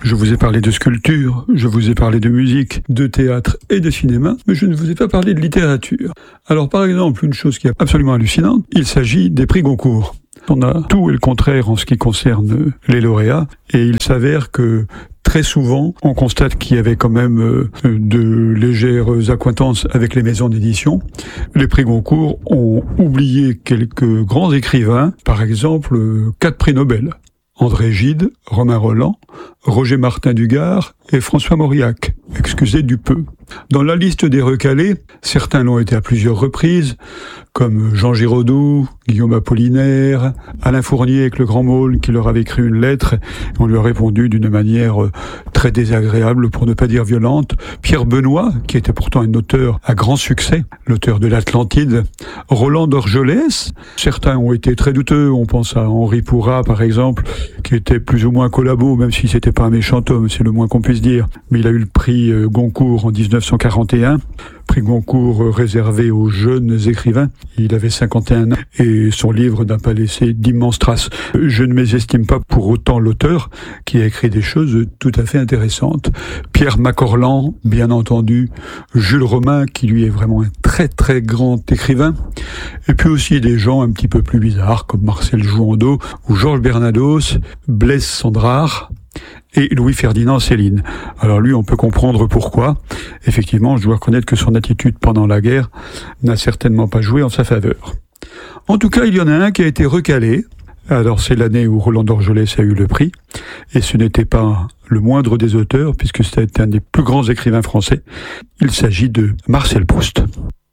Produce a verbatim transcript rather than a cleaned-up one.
Je vous ai parlé de sculpture, je vous ai parlé de musique, de théâtre et de cinéma, mais je ne vous ai pas parlé de littérature. Alors par exemple, une chose qui est absolument hallucinante, il s'agit des prix Goncourt. On a tout et le contraire en ce qui concerne les lauréats, et il s'avère que très souvent, on constate qu'il y avait quand même de légères accointances avec les maisons d'édition. Les prix Goncourt ont oublié quelques grands écrivains, par exemple quatre prix Nobel. André Gide, Romain Rolland, Roger Martin Dugard et François Mauriac, excusez du peu. Dans la liste des recalés, certains l'ont été à plusieurs reprises, comme Jean Giraudoux, Guillaume Apollinaire, Alain Fournier avec le Grand Maule qui leur avait écrit une lettre, et on lui a répondu d'une manière très désagréable, pour ne pas dire violente. Pierre Benoît, qui était pourtant un auteur à grand succès, l'auteur de l'Atlantide. Roland d'Orgelès, certains ont été très douteux, on pense à Henri Pourrat par exemple, qui était plus ou moins collabo, même si c'était pas un méchant homme, c'est le moins qu'on puisse dire. Mais il a eu le prix Goncourt en dix-neuf cent quarante et un, prix Goncourt réservé aux jeunes écrivains. Il avait cinquante et un ans et son livre n'a pas laissé d'immenses traces. Je ne mésestime pas pour autant l'auteur qui a écrit des choses tout à fait intéressantes. Pierre Macorlan, bien entendu, Jules Romain qui lui est vraiment un très très grand écrivain, et puis aussi des gens un petit peu plus bizarres comme Marcel Jouandeau ou Georges Bernados, Blaise Cendrars et Louis-Ferdinand Céline. Alors lui, on peut comprendre pourquoi. Effectivement, je dois reconnaître que son attitude pendant la guerre n'a certainement pas joué en sa faveur. En tout cas, il y en a un qui a été recalé. Alors c'est l'année où Roland d'Orgelès a eu le prix, et ce n'était pas le moindre des auteurs, puisque c'était un des plus grands écrivains français. Il s'agit de Marcel Proust.